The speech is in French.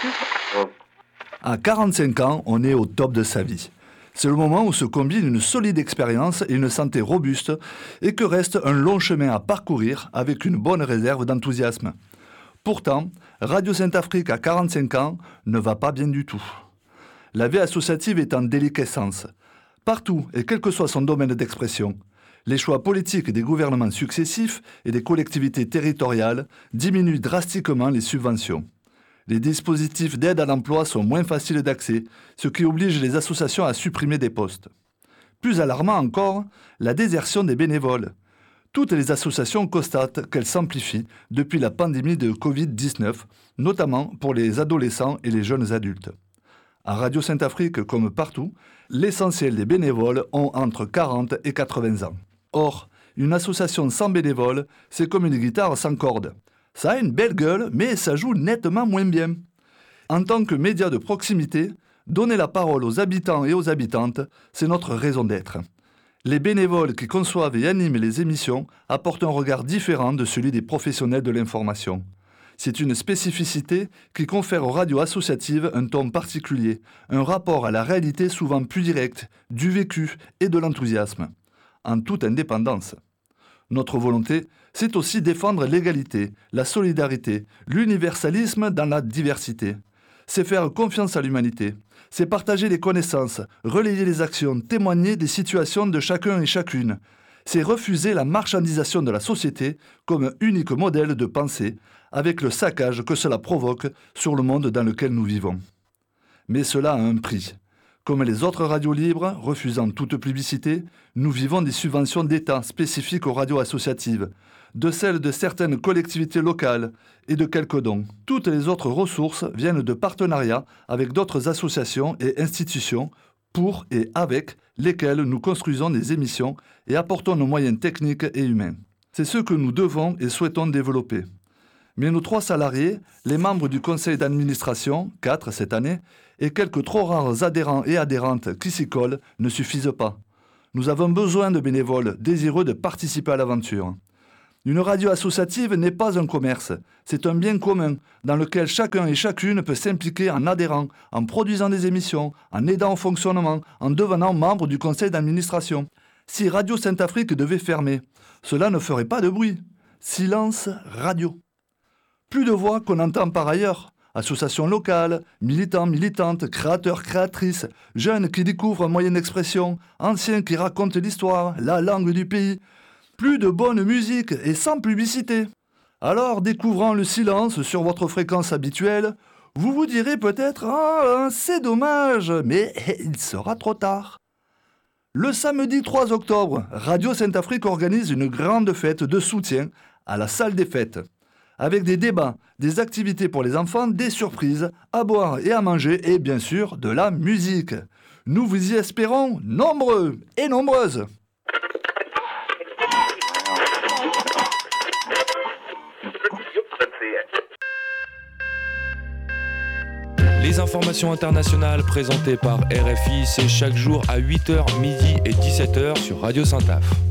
À 45 ans, on est au top de sa vie. C'est le moment où se combine une solide expérience et une santé robuste et que reste un long chemin à parcourir avec une bonne réserve d'enthousiasme. Pourtant, Radio Saint-Afrique à 45 ans ne va pas bien du tout. La vie associative est en déliquescence. Partout et quel que soit son domaine d'expression, les choix politiques des gouvernements successifs et des collectivités territoriales diminuent drastiquement les subventions. Les dispositifs d'aide à l'emploi sont moins faciles d'accès, ce qui oblige les associations à supprimer des postes. Plus alarmant encore, la désertion des bénévoles. Toutes les associations constatent qu'elle s'amplifie depuis la pandémie de Covid-19, notamment pour les adolescents et les jeunes adultes. À Radio Saint-Afrique, comme partout, l'essentiel des bénévoles ont entre 40 et 80 ans. Or, une association sans bénévoles, c'est comme une guitare sans cordes. Ça a une belle gueule, mais ça joue nettement moins bien. En tant que média de proximité, donner la parole aux habitants et aux habitantes, c'est notre raison d'être. Les bénévoles qui conçoivent et animent les émissions apportent un regard différent de celui des professionnels de l'information. C'est une spécificité qui confère aux radios associatives un ton particulier, un rapport à la réalité souvent plus direct, du vécu et de l'enthousiasme, en toute indépendance. Notre volonté, c'est aussi défendre l'égalité, la solidarité, l'universalisme dans la diversité. C'est faire confiance à l'humanité. C'est partager les connaissances, relayer les actions, témoigner des situations de chacun et chacune. C'est refuser la marchandisation de la société comme unique modèle de pensée, avec le saccage que cela provoque sur le monde dans lequel nous vivons. Mais cela a un prix. Comme les autres radios libres, refusant toute publicité, nous vivons des subventions d'État spécifiques aux radios associatives, de celles de certaines collectivités locales et de quelques dons. Toutes les autres ressources viennent de partenariats avec d'autres associations et institutions pour et avec lesquelles nous construisons des émissions et apportons nos moyens techniques et humains. C'est ce que nous devons et souhaitons développer. Mais nos 3 salariés, les membres du conseil d'administration, 4 cette année, et quelques trop rares adhérents et adhérentes qui s'y collent ne suffisent pas. Nous avons besoin de bénévoles désireux de participer à l'aventure. Une radio associative n'est pas un commerce, c'est un bien commun dans lequel chacun et chacune peut s'impliquer en adhérant, en produisant des émissions, en aidant au fonctionnement, en devenant membre du conseil d'administration. Si Radio Saint-Afrique devait fermer, cela ne ferait pas de bruit. Silence radio. Plus de voix qu'on entend par ailleurs. Associations locales, militants, militantes, créateurs, créatrices, jeunes qui découvrent un moyen d'expression, anciens qui racontent l'histoire, la langue du pays. Plus de bonne musique et sans publicité. Alors, découvrant le silence sur votre fréquence habituelle, vous vous direz peut-être « Ah, c'est dommage », mais il sera trop tard. Le samedi 3 octobre, Radio Saint-Afrique organise une grande fête de soutien à la salle des fêtes, avec des débats, des activités pour les enfants, des surprises, à boire et à manger et bien sûr de la musique. Nous vous y espérons nombreux et nombreuses. Les informations internationales présentées par RFI, c'est chaque jour à 8h, midi et 17h sur Radio Saint-Af.